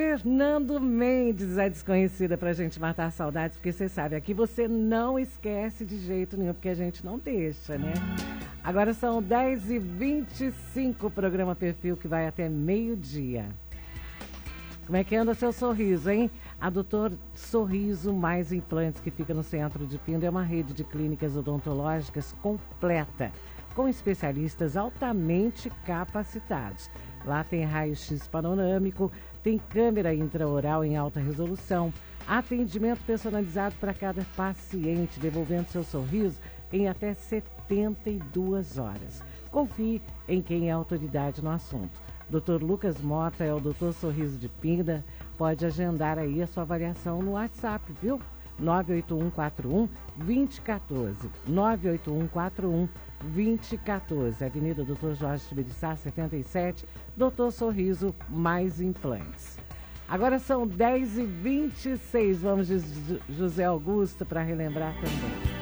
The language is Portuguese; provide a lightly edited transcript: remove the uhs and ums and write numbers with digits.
Fernando Mendes, a desconhecida, pra gente matar saudades, porque você sabe, aqui você não esquece de jeito nenhum, porque a gente não deixa, né? Agora são 10h25, o programa Perfil que vai até meio-dia. Como é que anda seu sorriso, hein? A Doutor Sorriso Mais Implantes, que fica no centro de Pinda, é uma rede de clínicas odontológicas completa, com especialistas altamente capacitados. Lá tem raio-x panorâmico, tem câmera intraoral em alta resolução, atendimento personalizado para cada paciente, devolvendo seu sorriso em até 72 horas. Confie em quem é autoridade no assunto. Dr. Lucas Mota é o Doutor Sorriso de Pinda. Pode agendar aí a sua avaliação no WhatsApp, viu? 98141-2014. 98141-2014. Avenida Dr. Jorge Tibiriçá, 77. Doutor Sorriso Mais Implantes. Agora são 10h26. Vamos de José Augusto para relembrar também.